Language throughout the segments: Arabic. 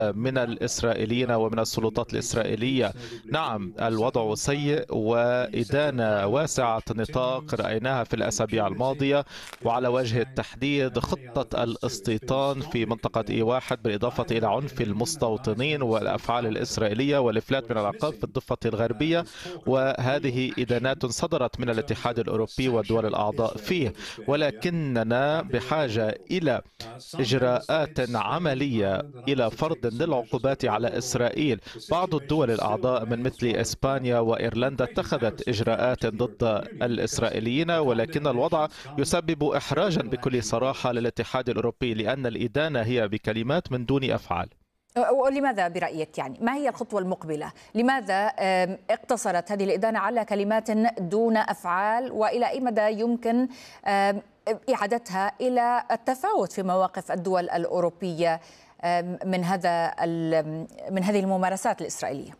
من الإسرائيليين ومن السلطات الإسرائيلية. نعم، الوضع سيء وإدانة واسعة النطاق رأيناها في الأسابيع الماضية، وعلى وجه التحديد خطة الاستيطان في منطقة E1 بالإضافة إلى عنف المستوطنين والأفعال الإسرائيلية والإفلات من العقاب في الضفة الغربية، وهذه إدانات صدرت من الاتحاد الأوروبي والدول الأعضاء فيه. ولكننا بحاجة إلى إجراءات عملية، إلى فرض للعقوبات على إسرائيل. بعض الدول الأعضاء من مثل إسبانيا وإيرلندا اتخذت إجراءات ضد الإسرائيليين، ولكن الوضع يسبب إحراجا بكل صراحة للاتحاد الأوروبي، لأن الإدانة هي بكلمات من دون أفعال. ولماذا برأيك ما هي الخطوة المقبلة؟ لماذا اقتصرت هذه الإدانة على كلمات دون أفعال؟ وإلى أي مدى يمكن إعادتها إلى التفاوت في مواقف الدول الأوروبية من هذه الممارسات الإسرائيلية؟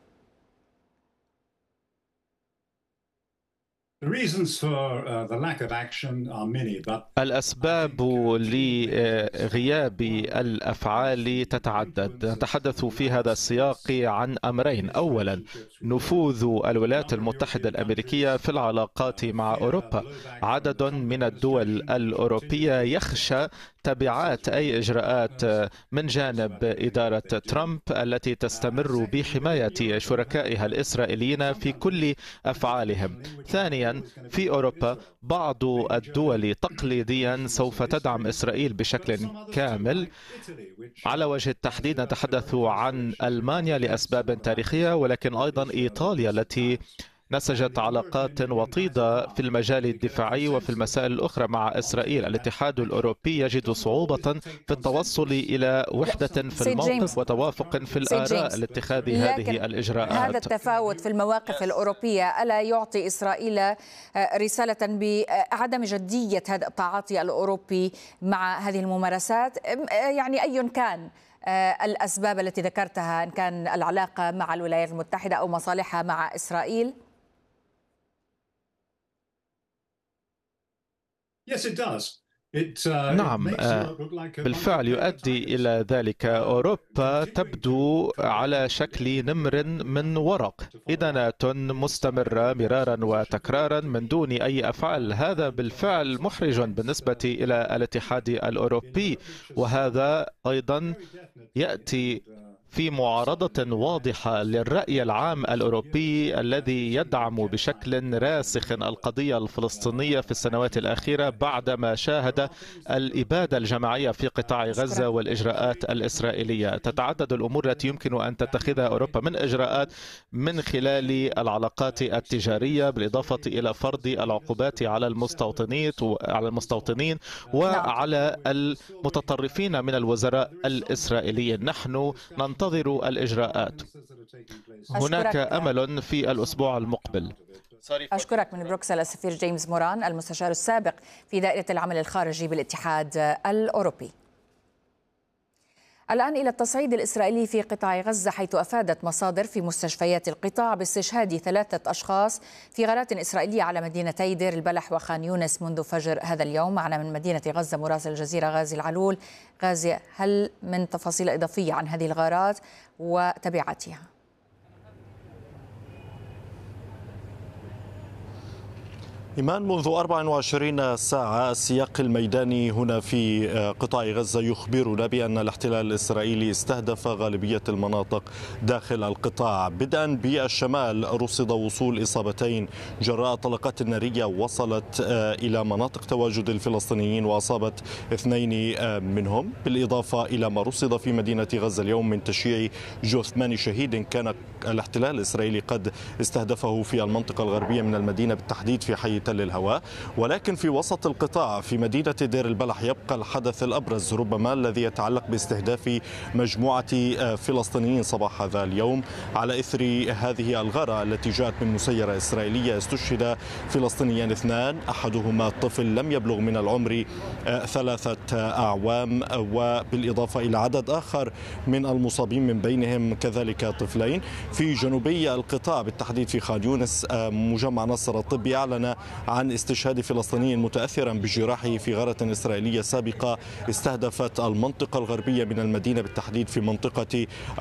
الأسباب لغياب الأفعال تتعدد. نتحدث في هذا السياق عن أمرين: أولا، نفوذ الولايات المتحدة الأمريكية في العلاقات مع أوروبا. عدد من الدول الأوروبية يخشى تبعات أي إجراءات من جانب إدارة ترامب التي تستمر بحماية شركائها الإسرائيليين في كل أفعالهم. ثانيا، في أوروبا بعض الدول تقليديا سوف تدعم إسرائيل بشكل كامل. على وجه التحديد نتحدث عن ألمانيا لأسباب تاريخية، ولكن أيضا إيطاليا التي نسجت علاقات وطيدة في المجال الدفاعي وفي المسائل الأخرى مع إسرائيل. الاتحاد الأوروبي يجد صعوبة في التوصل إلى وحدة في الموقف وتوافق في الآراء لاتخاذ هذه الإجراءات. هذا التفاوت في المواقف الأوروبية ألا يعطي إسرائيل رسالة بعدم جدية هذا التعاطي الأوروبي مع هذه الممارسات؟ يعني أي كان الأسباب التي ذكرتها، إن كان العلاقة مع الولايات المتحدة أو مصالحها مع إسرائيل؟ نعم، بالفعل يؤدي إلى ذلك. أوروبا تبدو على شكل نمر من ورق، إدانات مستمرة مرارا وتكرارا من دون أي أفعال. هذا بالفعل محرج بالنسبة إلى الاتحاد الأوروبي، وهذا أيضا يأتي في معارضة واضحة للرأي العام الأوروبي الذي يدعم بشكل راسخ القضية الفلسطينية في السنوات الأخيرة بعدما شاهد الإبادة الجماعية في قطاع غزة والإجراءات الإسرائيلية. تتعدد الأمور التي يمكن أن تتخذها أوروبا من إجراءات من خلال العلاقات التجارية، بالإضافة إلى فرض العقوبات على المستوطنين وعلى المتطرفين من الوزراء الإسرائيليين. نحن ننتظر الإجراءات. هناك أمل في الأسبوع المقبل. أشكرك من بروكسل السفير جيمس موران، المستشار السابق في دائرة العمل الخارجي بالاتحاد الأوروبي. الآن إلى التصعيد الإسرائيلي في قطاع غزة، حيث أفادت مصادر في مستشفيات القطاع باستشهاد 3 أشخاص في غارات إسرائيلية على مدينتي دير البلح وخان يونس منذ فجر هذا اليوم. معنا من مدينة غزة مراسل الجزيرة غازي العلول. غازي، هل من تفاصيل إضافية عن هذه الغارات وتبعاتها؟ إيمان، منذ 24 ساعة السياق الميداني هنا في قطاع غزة يخبرنا بأن الاحتلال الإسرائيلي استهدف غالبية المناطق داخل القطاع. بدءا بالشمال رصد وصول إصابتين جراء طلقات نارية وصلت إلى مناطق تواجد الفلسطينيين وأصابت 2 منهم، بالإضافة إلى ما رصد في مدينة غزة اليوم من تشييع جثمان شهيد كان الاحتلال الإسرائيلي قد استهدفه في المنطقة الغربية من المدينة، بالتحديد في حي تل الهواء. ولكن في وسط القطاع في مدينة دير البلح يبقى الحدث الأبرز ربما الذي يتعلق باستهداف مجموعة فلسطينيين صباح هذا اليوم على إثر هذه الغارة التي جاءت من مسيرة إسرائيلية. استشهد فلسطينيان 2، أحدهما طفل لم يبلغ من العمر 3 أعوام، وبالإضافة إلى عدد آخر من المصابين من بينهم كذلك طفلين. في جنوبي القطاع بالتحديد في خان يونس، مجمع نصر الطبي أعلن عن استشهاد فلسطيني متأثرا بجراحه في غارة إسرائيلية سابقة استهدفت المنطقة الغربية من المدينة، بالتحديد في منطقة